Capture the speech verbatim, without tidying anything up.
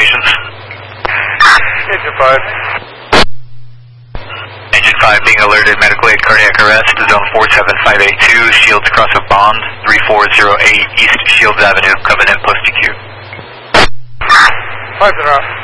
communications. Engine five. Engine five being alerted, medical aid cardiac arrest, zone four seven five eight two, Shields cross of Bond, three four zero eight East Shields Avenue, Covenant post E Q. Five zero.